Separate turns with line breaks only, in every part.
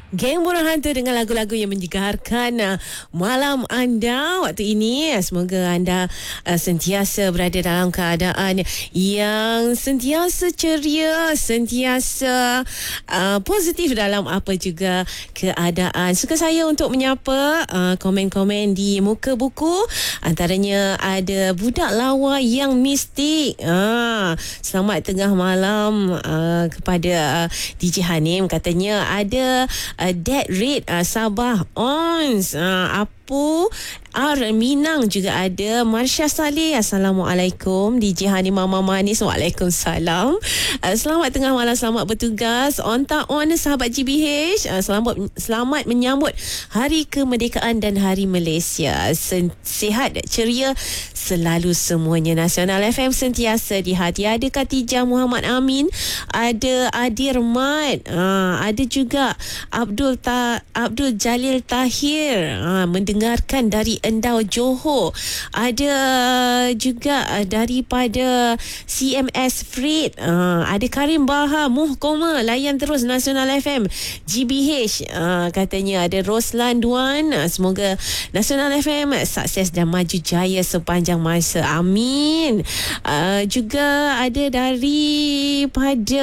Geng Burung Hantu dengan lagu-lagu yang menyegarkan malam anda waktu ini. Semoga anda sentiasa berada dalam keadaan yang sentiasa ceria, sentiasa positif dalam apa juga keadaan. Suka saya untuk menyapa komen-komen di muka buku. Antaranya ada budak lawa yang mistik. Selamat tengah malam kepada DJ Hanim. Katanya ada Dead Rate Sabah Ons Apu Minang juga ada. Marsha Saleh, Assalamualaikum. DJ Hani Mama Manis, Waalaikumsalam. Selamat tengah malam, selamat bertugas. On tak on sahabat GBH, selamat menyambut Hari Kemerdekaan dan Hari Malaysia. Sihat, ceria selalu semuanya. Nasional FM sentiasa di hati. Ada Khatijah Muhammad Amin, ada Adir Mat, ada juga Abdul Jalil Tahir mendengarkan dari Endau Johor. Ada juga daripada CMS Freight, ada Karim Baha Muhkoma, layan terus Nasional FM GBH. Katanya ada Roslan Duan, semoga Nasional FM sukses dan maju jaya sepanjang masa, amin. Juga ada daripada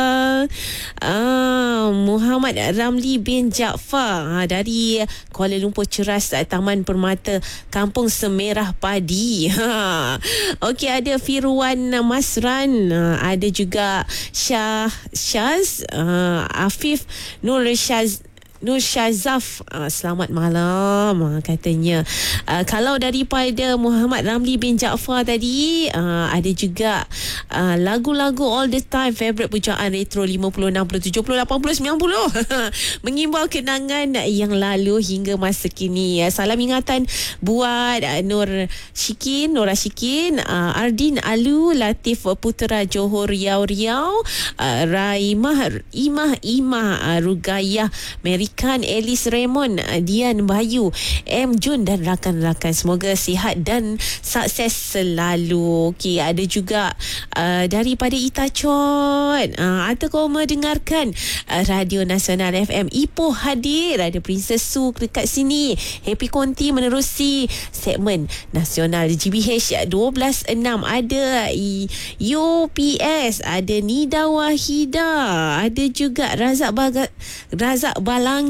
Muhammad Ramli bin Jaafar dari Kuala Lumpur Ceras, Taman Permata Kampung Semerah Padi. Okey, ada Firwan Masran, ada juga Syaz Afif Nur Syazaf, selamat malam katanya. Kalau daripada Muhammad Ramli bin Jaafar tadi, ada juga lagu-lagu all the time favorite pujaan retro 50, 60, 70, 80, 90 mengimbau kenangan yang lalu hingga masa kini. Salam ingatan buat Nora Syikin, Ardin Alu, Latif Putera Johor Riau, Imah Rugayah Mary Kan, Elis Raymond, Dian Bayu, M Jun dan rakan-rakan, semoga sihat dan sukses selalu. Okey, ada juga daripada Itachon, atau kau mendengarkan Radio Nasional FM. Ipoh hadir, ada Princess Su dekat sini. Happy Konti menerusi segmen Nasional GBH 12.6. Ada UPS, ada Nida Wahida, ada juga Razak Balangi.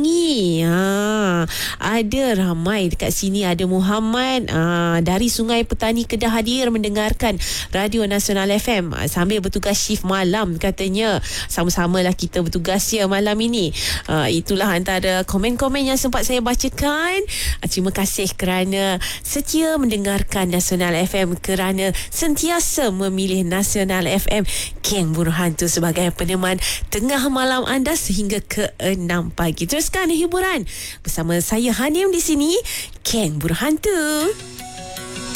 Ada ramai dekat sini. Ada Muhammad dari Sungai Petani Kedah hadir mendengarkan Radio Nasional FM sambil bertugas shift malam. Katanya sama-samalah kita bertugas ya malam ini. Itulah antara komen-komen yang sempat saya bacakan. Terima kasih kerana setia mendengarkan Nasional FM, kerana sentiasa memilih Nasional FM Geng Burung Hantu sebagai peneman tengah malam anda sehingga ke 6 pagi. Teruskan hiburan bersama saya Hanim di sini, Geng Burung Hantu.